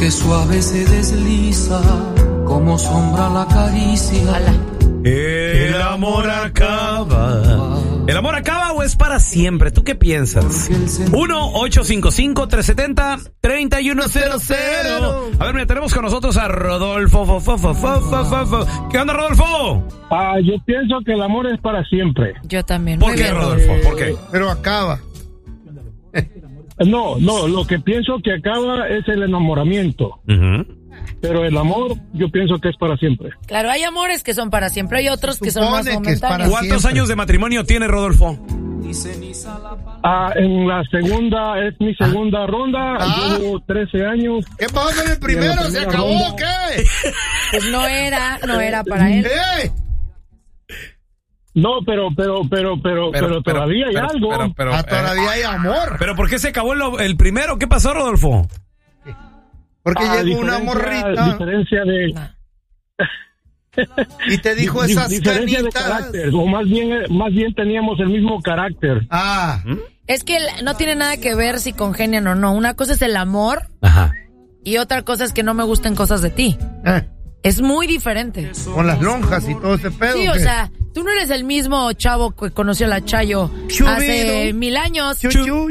que suave se desliza, como sombra la caricia. El amor acaba. ¿El amor acaba o es para siempre? ¿Tú qué piensas? 1-855-370-3100. A ver, mira, tenemos con nosotros a Rodolfo. ¿Qué onda, Rodolfo? Yo pienso que el amor es para siempre. Yo también. ¿Por qué, Rodolfo? ¿Por qué? Pero acaba. No, lo que pienso que acaba es el enamoramiento. Pero el amor, yo pienso que es para siempre. Claro, hay amores que son para siempre, hay otros que son más momentáneos. ¿Cuántos años de matrimonio tiene Rodolfo? En la segunda, es mi segunda ronda, llevo 13 años. ¿Qué pasó con el primero? ¿Se acabó o qué? Pues no era para él. No, pero todavía hay algo. Todavía hay amor. ¿Pero por qué se acabó el primero? ¿Qué pasó, Rodolfo? Porque llegó una morrita. Diferencia de... Y te dijo esas diferencia de carácter, o más bien teníamos el mismo carácter. Es que no tiene nada que ver si congenian o no. Una cosa es el amor. Y otra cosa es que no me gusten cosas de ti. Es muy diferente. Con las lonjas y todo ese pedo. Sí, o sea, tú no eres el mismo chavo que conoció a la Chayo hace 1000 años.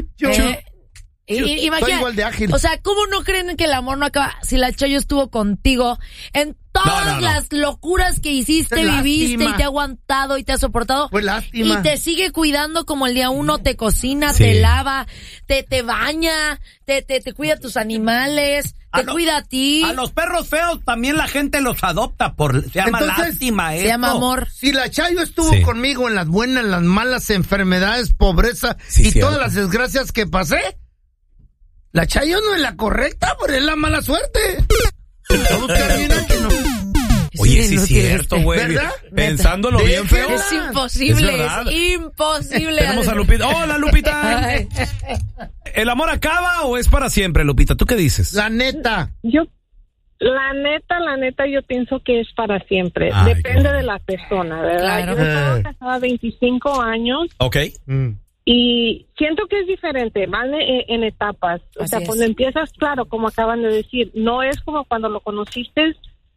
Imagina, igual de ágil. O sea, ¿cómo no creen que el amor no acaba? Si la Chayo estuvo contigo en todas las locuras que hiciste, viviste y te ha aguantado y te ha soportado. Pues lástima. Y te sigue cuidando como el día uno, te cocina, te lava, te baña, te cuida tus animales, te cuida a ti. A los perros feos también la gente los adopta se llama lástima. Se llama amor. Si la Chayo estuvo conmigo en las buenas, en las malas, enfermedades, pobreza todas las desgracias que pasé, la Chayo no es la correcta, pero es la mala suerte. Todos terminan que no. Oye, sí es cierto, güey. ¿Verdad? Pensándolo bien feo. Es imposible, es imposible. Tenemos a Lupita. ¡Hola, Lupita! ¿El amor acaba o es para siempre, Lupita? ¿Tú qué dices? La neta. La neta, yo pienso que es para siempre. Depende de la persona, ¿verdad? Claro. Yo estaba casada 25 años. Ok. Y siento que es diferente, van en etapas. O sea, cuando empiezas, claro, como acaban de decir, no es como cuando lo conociste,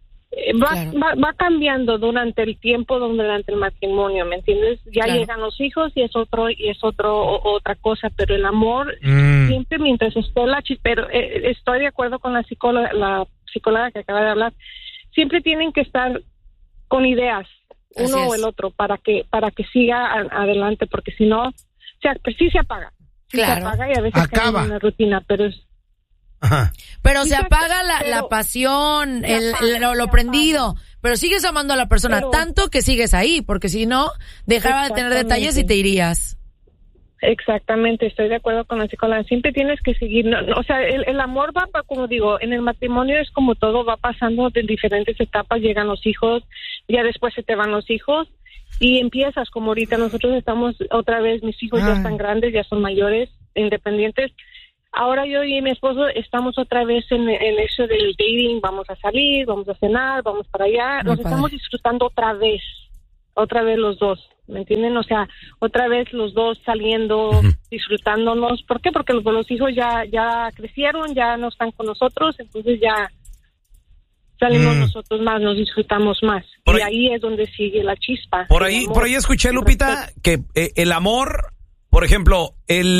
va cambiando durante el tiempo, durante el matrimonio, ¿me entiendes? Ya llegan los hijos y es otra cosa, pero el amor siempre mientras esté pero estoy de acuerdo con la psicóloga que acaba de hablar, siempre tienen que estar con ideas, uno o el otro, para que siga adelante, porque si no, pues sí se apaga. Se apaga y a veces cae en una rutina, pero es... Pero se apaga la pasión, lo prendido, pero sigues amando a la persona tanto que sigues ahí, porque si no, dejaba de tener detalles y te irías. Exactamente, estoy de acuerdo con la psicóloga. Siempre tienes que seguir, o sea, el amor va, como digo, en el matrimonio es como todo, va pasando de diferentes etapas, llegan los hijos, ya después se te van los hijos, y empiezas, como ahorita nosotros estamos otra vez, mis hijos ya están grandes, ya son mayores, independientes. Ahora yo y mi esposo estamos otra vez en eso del dating, vamos a salir, vamos a cenar, vamos para allá, nos estamos disfrutando otra vez los dos, ¿me entienden? O sea, otra vez los dos saliendo, disfrutándonos. ¿Por qué? Porque los hijos ya crecieron, ya no están con nosotros, entonces ya salimos nosotros más, nos disfrutamos más. Y ahí es donde sigue la chispa. Por ahí escuché, Lupita, que el amor, por ejemplo,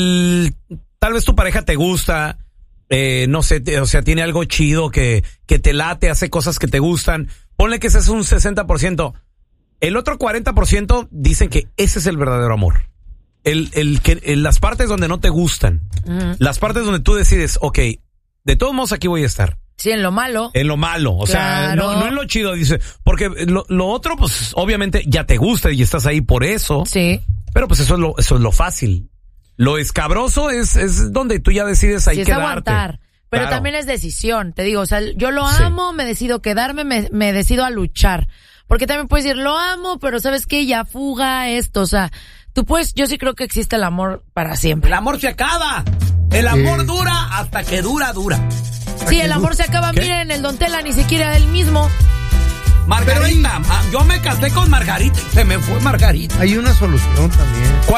tal vez tu pareja te gusta, no sé, o sea, tiene algo chido que te late, hace cosas que te gustan. Ponle que ese es un 60%. El otro 40% dicen que ese es el verdadero amor. Las partes donde no te gustan, las partes donde tú decides, de todos modos aquí voy a estar. Sí, en lo malo. En lo malo, o sea, no en lo chido, dice, porque lo otro, pues, obviamente ya te gusta y estás ahí por eso. Sí. Pero pues eso es lo fácil. Lo escabroso es donde tú ya decides ahí quedarte. Aguantar. Pero también es decisión, te digo, o sea, yo lo amo, me decido quedarme, me decido a luchar. Porque también puedes decir, lo amo, pero ¿sabes qué? Ya fuga esto, o sea, yo sí creo que existe el amor para siempre. El amor se acaba. El amor dura hasta que dura. Sí, el amor se acaba. Miren, el Don Tela ni siquiera él mismo. Margarita, yo me casé con Margarita y se me fue Margarita. Hay una solución también. ¿Cuál?